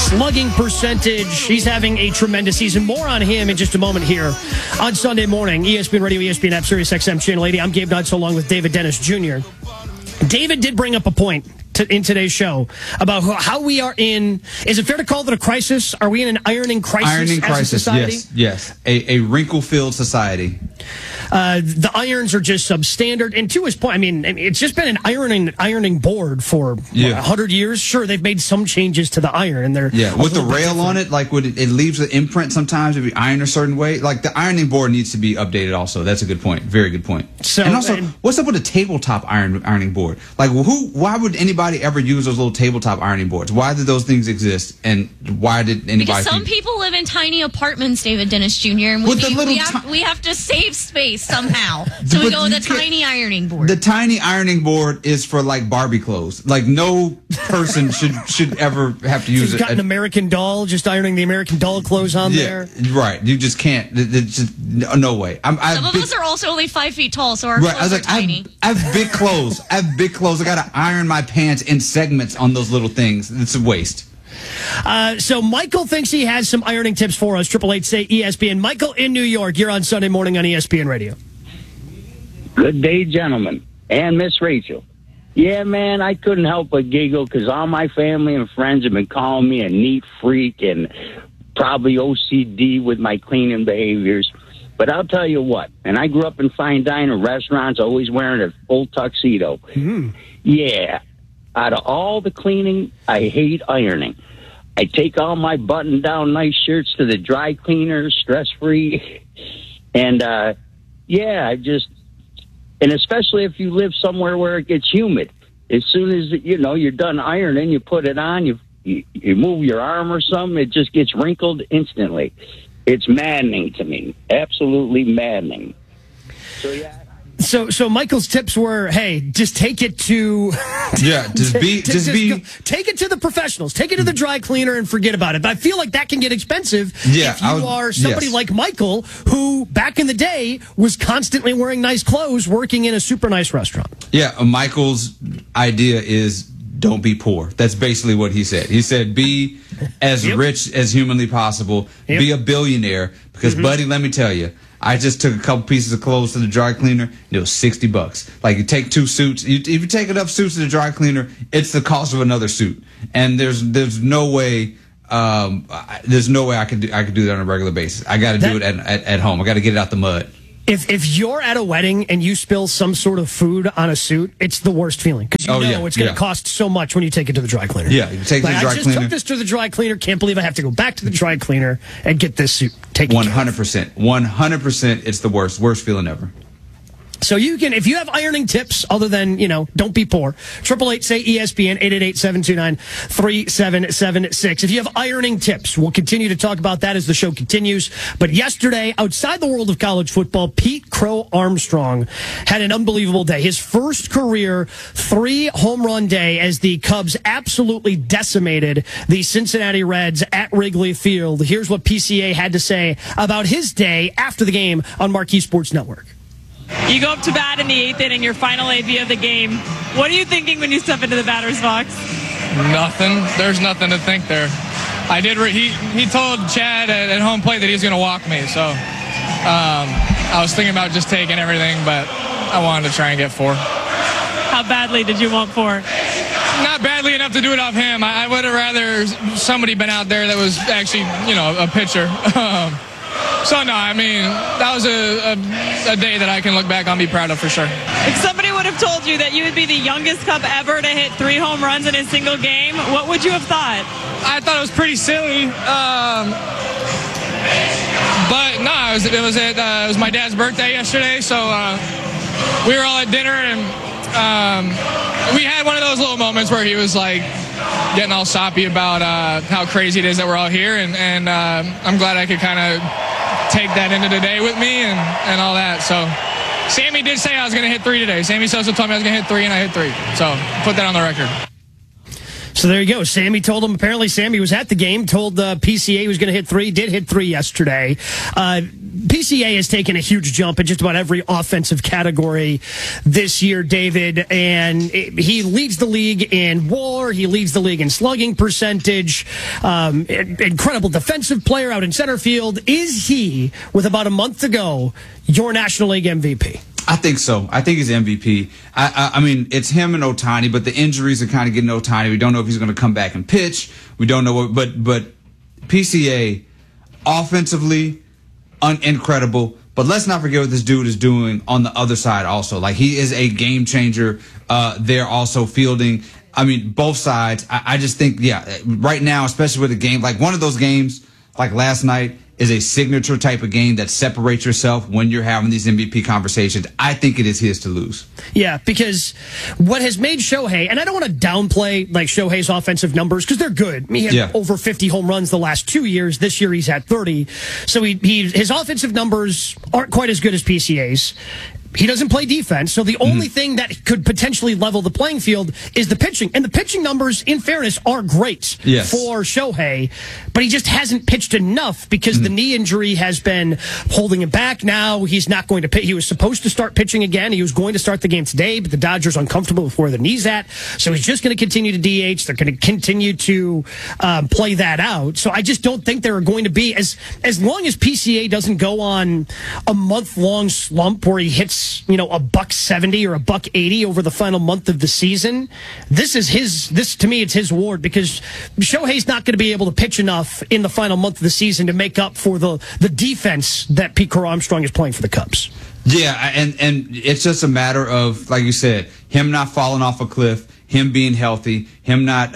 slugging percentage. He's having a tremendous season. More on him in just a moment here on Sunday morning. ESPN Radio, ESPN app, Sirius XM Channel 80. I'm Gabe Nutz along with David Dennis Jr. David did bring up a point in today's show about how we are in. Is it fair to call it a crisis? Are we in an ironing crisis? Ironing as crisis. A society? Yes. A wrinkle-filled society. The irons are just substandard. And to his point, I mean, it's just been an ironing board for 100 years. Sure, they've made some changes to the iron, and they're with the rail on it, like it leaves the imprint sometimes if you iron a certain way. Like the ironing board needs to be updated. Also, that's a good point. Very good point. So, and also, what's up with a tabletop ironing board? Like, why would anybody ever use those little tabletop ironing boards? Why did those things exist? And why did anybody? Because some people live in tiny apartments, David Dennis Jr., and we have to save space somehow. So we go with a tiny ironing board. The tiny ironing board is for like Barbie clothes. Like no person should ever have to use it. You've got an American Doll, just ironing the American Doll clothes on there. Right. You just can't. It's just no way. Some of us are also only 5 feet tall, so our clothes are tiny. I have big clothes. I got to iron my pants in segments on those little things. It's a waste. So Michael thinks he has some ironing tips for us. 888-SAY-ESPN. Michael in New York. You're on Sunday morning on ESPN Radio. Good day, gentlemen. And Miss Rachel. Yeah, man, I couldn't help but giggle because all my family and friends have been calling me a neat freak and probably OCD with my cleaning behaviors. But I'll tell you what, and I grew up in fine dining restaurants, always wearing a full tuxedo. Mm-hmm. Yeah, out of all the cleaning, I hate ironing. I take all my button-down nice shirts to the dry cleaner, stress-free. And, and especially if you live somewhere where it gets humid. As soon as, you're done ironing, you put it on, you move your arm or something, it just gets wrinkled instantly. It's maddening to me. Absolutely maddening. So, yeah. So Michael's tips were, hey, just take it to take it to the professionals, take it to the dry cleaner and forget about it. But I feel like that can get expensive if you are somebody like Michael, who back in the day was constantly wearing nice clothes, working in a super nice restaurant. Yeah, Michael's idea is don't be poor. That's basically what he said. He said be as rich as humanly possible, be a billionaire, because buddy, let me tell you, I just took a couple pieces of clothes to the dry cleaner, and it was $60. Like, you take 2 suits. If you take enough suits to the dry cleaner, it's the cost of another suit. And there's no way I could do that on a regular basis. I got to do it at home. I got to get it out the mud. If you're at a wedding and you spill some sort of food on a suit, it's the worst feeling because it's going to cost so much when you take it to the dry cleaner. Yeah, you take it to the dry cleaner. I just took this to the dry cleaner. Can't believe I have to go back to the dry cleaner and get this suit taken. 100%. 100%. It's the worst feeling ever. So you can, if you have ironing tips other than, don't be poor, 888-SAY-ESPN, 888-729-3776. If you have ironing tips, we'll continue to talk about that as the show continues. But yesterday, outside the world of college football, Pete Crow Armstrong had an unbelievable day. His first career 3-home-run day as the Cubs absolutely decimated the Cincinnati Reds at Wrigley Field. Here's what PCA had to say about his day after the game on Marquee Sports Network. You go up to bat in the 8th inning, your final AV of the game. What are you thinking when you step into the batter's box? Nothing. There's nothing to think there. I did. He told Chad at home plate that he was going to walk me, so I was thinking about just taking everything, but I wanted to try and get 4. How badly did you want 4? Not badly enough to do it off him. I would have rather somebody been out there that was actually, a pitcher. So, no, I mean, that was a day that I can look back on and be proud of for sure. If somebody would have told you that you would be the youngest Cub ever to hit 3 home runs in a single game, what would you have thought? I thought it was pretty silly. But, no, it was my dad's birthday yesterday, so we were all at dinner, and we had one of those little moments where he was, like, getting all soppy about how crazy it is that we're all here, and I'm glad I could kind of take that into the day with me and all that. So Sammy did say I was going to hit 3 today. Sammy Sosa told me I was going to hit 3, and I hit 3. So put that on the record. So there you go. Sammy told him, apparently Sammy was at the game, told the PCA he was going to hit 3, did hit 3 yesterday. PCA has taken a huge jump in just about every offensive category this year, David, and he leads the league in WAR. He leads the league in slugging percentage. Incredible defensive player out in center field. Is he, with about a month to go, your National League MVP? I think so. I think he's MVP. I mean, it's him and Ohtani, but the injuries are kind of getting Ohtani. We don't know if he's going to come back and pitch. We don't know what, but PCA offensively, incredible. But let's not forget what this dude is doing on the other side also. Like, he is a game changer. They're also fielding. I mean, both sides. I just think, right now, especially with a game, like one of those games, like last night, is a signature type of game that separates yourself when you're having these MVP conversations. I think it is his to lose. Yeah, because what has made Shohei, and I don't want to downplay like Shohei's offensive numbers because they're good. He had over 50 home runs the last 2 years. This year he's at 30. So his offensive numbers aren't quite as good as PCA's. He doesn't play defense, so the only thing that could potentially level the playing field is the pitching. And the pitching numbers, in fairness, are great for Shohei, but he just hasn't pitched enough because the knee injury has been holding him back. Now he's not going to pitch. He was supposed to start pitching again. He was going to start the game today, but the Dodgers are uncomfortable with where the knee's at, so he's just going to continue to DH. They're going to continue to play that out. So I just don't think there are going to be, as long as PCA doesn't go on a month-long slump where he hits $170 or $180 over the final month of the season. This to me, it's his award because Shohei's not going to be able to pitch enough in the final month of the season to make up for the defense that Pete Crow Armstrong is playing for the Cubs. Yeah, and it's just a matter of, like you said, him not falling off a cliff, him being healthy, him not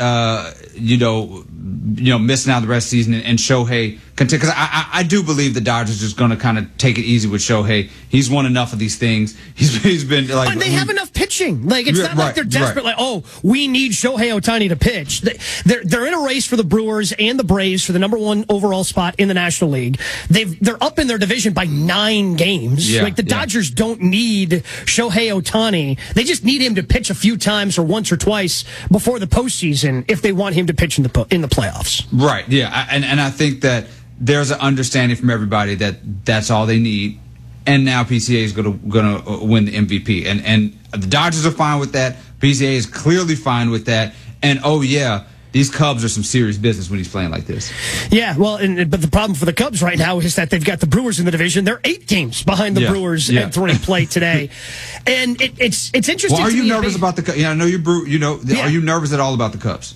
missing out the rest of the season, and Shohei continue. Because I do believe the Dodgers are just going to kind of take it easy with Shohei. He's won enough of these things. He's been like, and they have enough pitching. Like, it's not like they're desperate. Like, oh, we need Shohei Ohtani to pitch. They're in a race for the Brewers and the Braves for the #1 overall spot in the National League. They're up in their division by 9 games. Like, the Dodgers don't need Shohei Ohtani. They just need him to pitch a few times or once or twice before the postseason if they want him to pitch in the playoffs. Right. Yeah. And I think that there's an understanding from everybody that that's all they need. And now PCA is going to win the MVP. And the Dodgers are fine with that. PCA is clearly fine with that. And, these Cubs are some serious business when he's playing like this. Yeah, well, but the problem for the Cubs right now is that they've got the Brewers in the division. They're 8 games behind the Brewers entering play today, and it's interesting. Well, are you nervous about the Cubs? Yeah, I know you're. Are you nervous at all about the Cubs?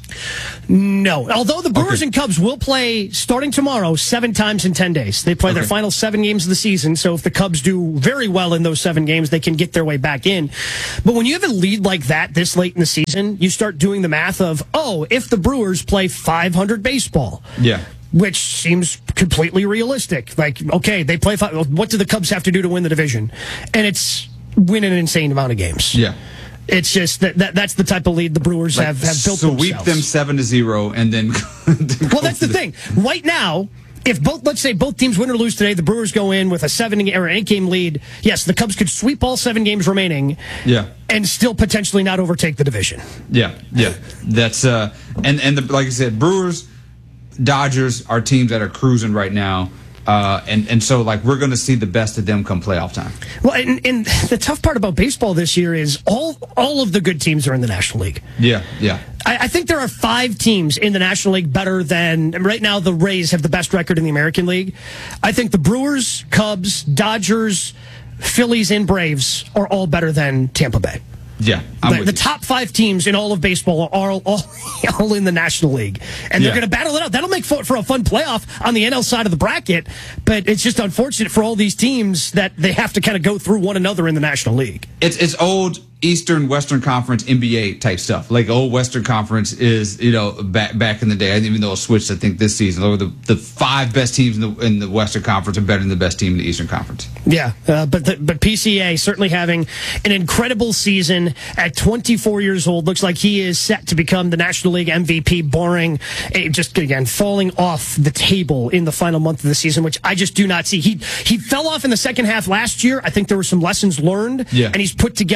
No, although the Brewers and Cubs will play starting tomorrow 7 times in 10 days. They play their final 7 games of the season. So if the Cubs do very well in those 7 games, they can get their way back in. But when you have a lead like that this late in the season, you start doing the math of if the Brewers play 500 baseball. Yeah. Which seems completely realistic. Like, okay, they play what do the Cubs have to do to win the division? And it's win an insane amount of games. Yeah. It's just that's the type of lead the Brewers have built sweep themselves. Them 7-0 and then well, that's the thing. Right now, if let's say both teams win or lose today, the Brewers go in with a 7 or 8 game lead. Yes, the Cubs could sweep all 7 games remaining. Yeah. And still potentially not overtake the division. Yeah. That's like I said, Brewers, Dodgers are teams that are cruising right now. And so, like, we're going to see the best of them come playoff time. Well, and the tough part about baseball this year is all of the good teams are in the National League. Yeah. I think there are 5 teams in the National League better than, right now the Rays have the best record in the American League. I think the Brewers, Cubs, Dodgers, Phillies, and Braves are all better than Tampa Bay. Yeah, the top 5 teams in all of baseball are all in the National League, and they're going to battle it out. That'll make for a fun playoff on the NL side of the bracket, but it's just unfortunate for all these teams that they have to kind of go through one another in the National League. It's old Eastern Western Conference NBA type stuff. Like, old Western Conference is, back in the day. I didn't even know it switched, I think, this season. The 5 best teams in the Western Conference are better than the best team in the Eastern Conference. Yeah, but PCA certainly having an incredible season at 24 years old. Looks like he is set to become the National League MVP, barring just, again, falling off the table in the final month of the season, which I just do not see. He fell off in the second half last year. I think there were some lessons learned, and he's put together a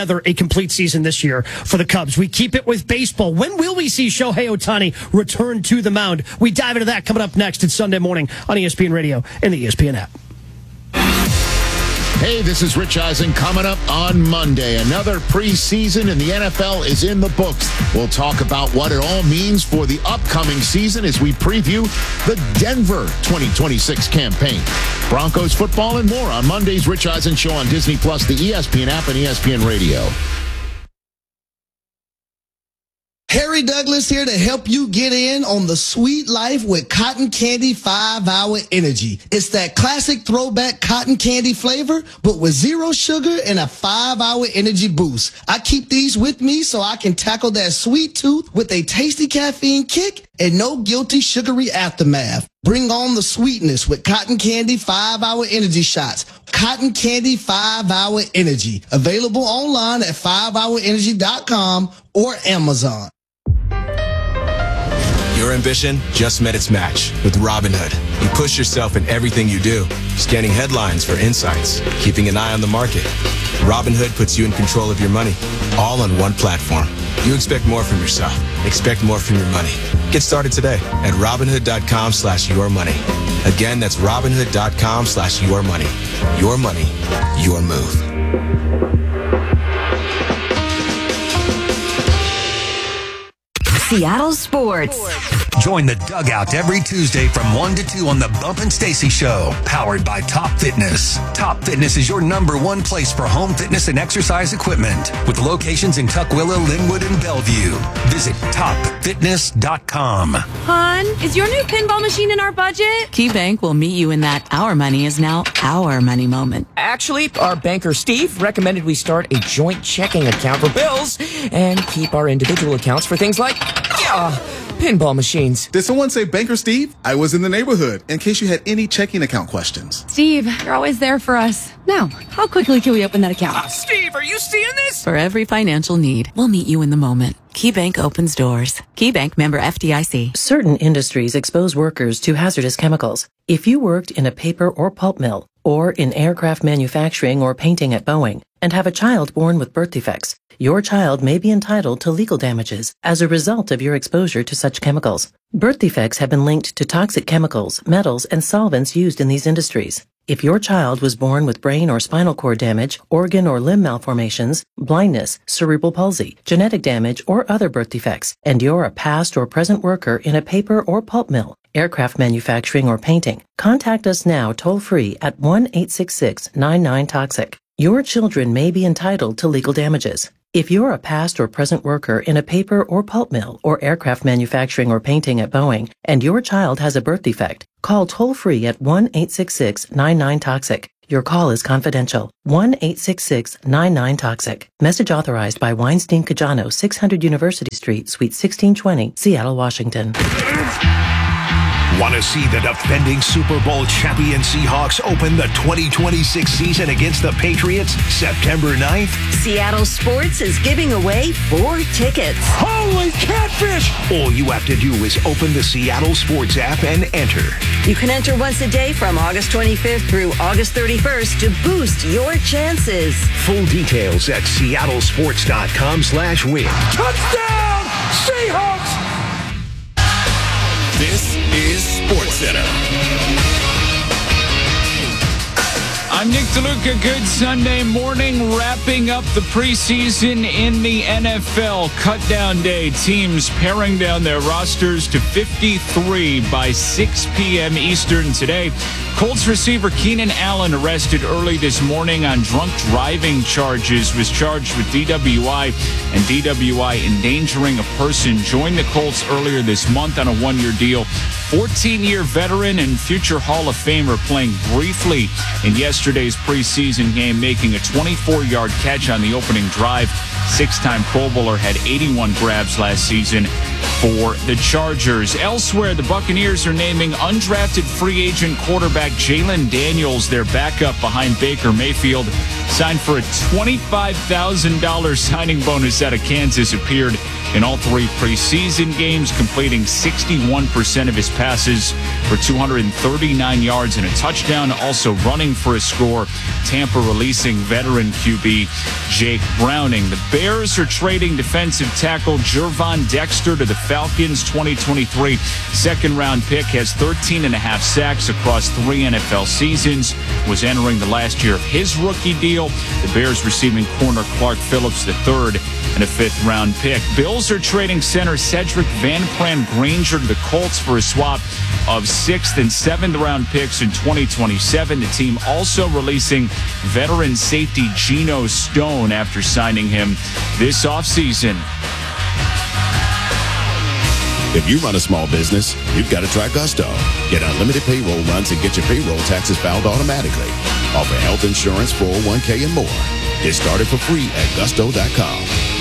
complete season this year for the Cubs. We keep it with baseball. When will we see Shohei Ohtani return to the mound? We dive into that coming up next. It's Sunday morning on ESPN Radio and the ESPN app. Hey, this is Rich Eisen. Coming up on Monday, another preseason in the NFL is in the books. We'll talk about what it all means for the upcoming season as we preview the Denver 2026 campaign. Broncos football and more on Monday's Rich Eisen Show on Disney+, the ESPN app, and ESPN Radio. Harry Douglas here to help you get in on the sweet life with Cotton Candy 5-Hour Energy. It's that classic throwback cotton candy flavor, but with 0 sugar and a 5-hour energy boost. I keep these with me so I can tackle that sweet tooth with a tasty caffeine kick and no guilty sugary aftermath. Bring on the sweetness with Cotton Candy 5-Hour Energy Shots. Cotton Candy 5-Hour Energy. Available online at 5hourenergy.com or Amazon. Your ambition just met its match with Robinhood. You push yourself in everything you do, scanning headlines for insights, keeping an eye on the market. Robinhood puts you in control of your money, all on one platform. You expect more from yourself. Expect more from your money. Get started today at Robinhood.com/yourmoney. Again, that's Robinhood.com/yourmoney. Your money, your move. Seattle Sports. Join the Dugout every Tuesday from 1 to 2 on the Bump and Stacy Show, powered by Top Fitness. Top Fitness is your #1 place for home fitness and exercise equipment, with locations in Tukwila, Linwood, and Bellevue. Visit topfitness.com. Hon, is your new pinball machine in our budget? KeyBank will meet you in that our money is now our money moment. Actually, our banker Steve recommended we start a joint checking account for bills and keep our individual accounts for things like pinball machines. Did someone say Banker Steve? I was in the neighborhood in case you had any checking account questions. Steve, you're always there for us. Now, how quickly can we open that account? Steve, are you seeing this? For every financial need, we'll meet you in the moment. KeyBank opens doors. KeyBank member FDIC. Certain industries expose workers to hazardous chemicals. If you worked in a paper or pulp mill, or in aircraft manufacturing or painting at Boeing, and have a child born with birth defects, your child may be entitled to legal damages as a result of your exposure to such chemicals. Birth defects have been linked to toxic chemicals, metals, and solvents used in these industries. If your child was born with brain or spinal cord damage, organ or limb malformations, blindness, cerebral palsy, genetic damage, or other birth defects, and you're a past or present worker in a paper or pulp mill, aircraft manufacturing, or painting, contact us now toll-free at 1-866-99-TOXIC. Your children may be entitled to legal damages. If you're a past or present worker in a paper or pulp mill or aircraft manufacturing or painting at Boeing, and your child has a birth defect, call toll-free at 1-866-99-TOXIC. Your call is confidential. 1-866-99-TOXIC. Message authorized by Weinstein Cajano, 600 University Street, Suite 1620, Seattle, Washington. Want to see the defending Super Bowl champion Seahawks open the 2026 season against the Patriots September 9th? Seattle Sports is giving away 4 tickets. Holy catfish! All you have to do is open the Seattle Sports app and enter. You can enter once a day from August 25th through August 31st to boost your chances. Full details at seattlesports.com/win. Touchdown, Seahawks! This is SportsCenter. I'm Nick DeLuca. Good Sunday morning. Wrapping up the preseason in the NFL. Cutdown day. Teams paring down their rosters to 53 by 6 p.m. Eastern today. Colts receiver Keenan Allen, arrested early this morning on drunk driving charges, was charged with DWI and DWI endangering a person. Joined the Colts earlier this month on a 1-year deal. 14-year veteran and future Hall of Famer, playing briefly in yesterday's preseason game, making a 24-yard catch on the opening drive. 6-time Pro Bowler, had 81 grabs last season. for the Chargers. Elsewhere, the Buccaneers are naming undrafted free agent quarterback Jalen Daniels their backup behind Baker Mayfield. Signed for a $25,000 signing bonus out of Kansas, appeared in all 3 preseason games, completing 61% of his passes for 239 yards and a touchdown, also running for a score. Tampa releasing veteran QB Jake Browning. The Bears are trading defensive tackle Gervon Dexter to the Falcons. 2023 second-round pick, has 13.5 sacks across 3 NFL seasons, was entering the last year of his rookie deal. The Bears receiving corner Clark Phillips III and a 5th-round pick. Bills are trading center Cedric Van Pran Granger to the Colts for a swap of 6th and 7th-round picks in 2027. The team also releasing veteran safety Geno Stone after signing him this offseason. If you run a small business, you've got to try Gusto. Get unlimited payroll runs and get your payroll taxes filed automatically. Offer health insurance, 401k, and more. Get started for free at gusto.com.